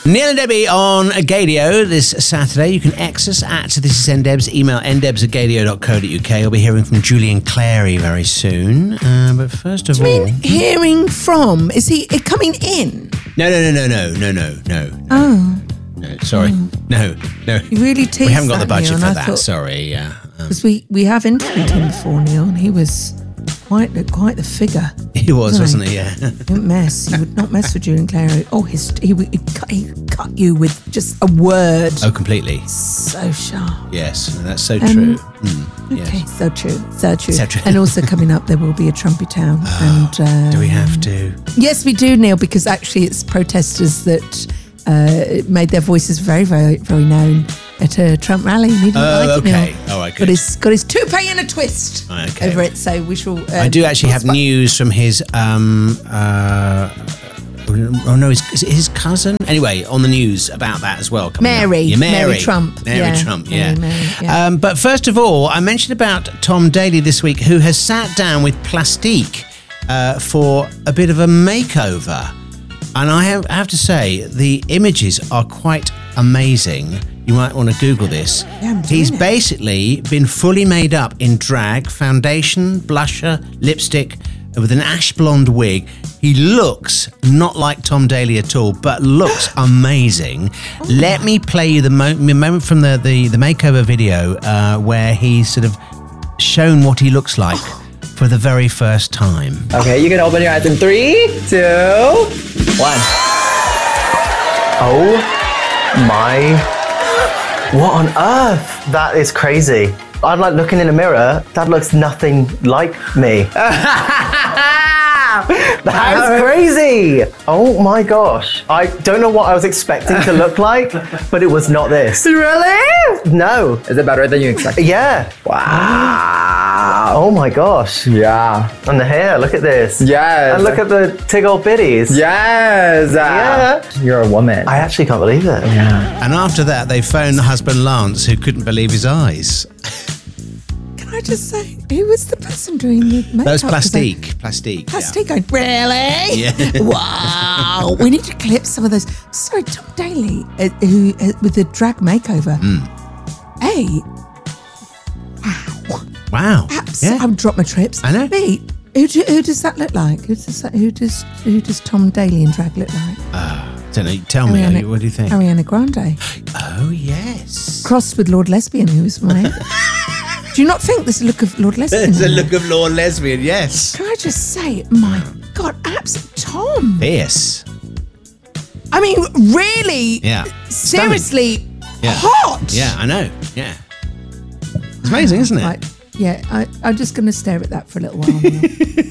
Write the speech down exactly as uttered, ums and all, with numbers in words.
Neil and Debbie on Gadio this Saturday. You can X us at This Is NDebs. Email ndebs at gadio dot co dot uk. I'll be hearing from Julian Clary very soon. Uh, but first of Do you all... mean hearing from? Is he uh, coming in? No, no, no, no, no, no, no, no. Oh. No, sorry. Oh. No, no. You really teased We haven't got the that, budget Neil, for and I that, thought- sorry, yeah. Because we, we have interviewed him before, Neil, and he was quite the, quite the figure. He was, wasn't wasn't he? Yeah. He didn't mess. He would not mess with Julian Clary. Oh, his, he, would- he, cut, he cut you with just a word. Oh, completely. So sharp. Yes, that's so Um, true. Mm, Okay, yes. so true, so true. So true. And also coming up, there will be a Trumpy Town. Oh, and uh, do we have to? Yes, we do, Neil, because actually it's protesters that uh, made their voices very, very, very known at a Trump rally. He didn't Oh, like it, okay. Neil. All right, good. Got his, got his toupee in a twist Right, okay. over it, so we shall... Uh, I do actually have news from his, um, uh, oh no, his, is it his cousin? Anyway, on the news about that as well. coming up. Mary. Yeah, Mary. Mary Trump. Mary Yeah. Trump, Mary, yeah. Mary, yeah. Um, but first of all, I mentioned about Tom Daley this week, who has sat down with Plastique uh, for a bit of a makeover. And I have, I have to say, the images are quite amazing. You might want to Google this. Yeah, I'm doing He's it. basically been fully made up in drag, foundation, blusher, lipstick, with an ash blonde wig. He looks not like Tom Daley at all, but looks amazing. Oh. Let me play you the mo- moment from the, the, the makeover video uh, where he's sort of shown what he looks like for the very first time. Okay, you can open your eyes in three, two, one. Oh my... What on earth? That is crazy. I'm like looking in a mirror, that looks nothing like me. That's crazy! Oh my gosh. I don't know what I was expecting to look like, but it was not this. Really? No. Is it better than you expected? Yeah. Wow. Oh my gosh. Yeah. And the hair, look at this. Yes. And look at the tiggle bitties. Yes. Yeah. You're a woman. I actually can't believe it. yeah. And after that, they phoned the husband Lance, who couldn't believe his eyes. Can I just say, who was the person doing the makeup? That was 'Cause I- Plastique. Plastique. yeah. Plastique going, really? Yeah. Wow. We need to clip some of those. Sorry, Tom Daley, uh, who uh, with the drag makeover. Hmm. A, Wow. abs- Yeah. I would drop my trips. I know. B, who, do, who does that look like? Who does that, who does who does Tom Daley in drag look like? Don't know. Tell me. Ariana- What do you think? Ariana Grande. Oh, yes. Crossed with Lord Lesbian, who was my. Do you not think there's a look of Lord Lesbian? There's a in there? look of Lord Lesbian, yes. Can I just say, my God, absolute Tom. Fierce. I mean, really, Yeah. seriously, Yeah. hot. Yeah, I know. Yeah. It's amazing, isn't it? Right. Yeah, I, I'm just going to stare at that for a little while.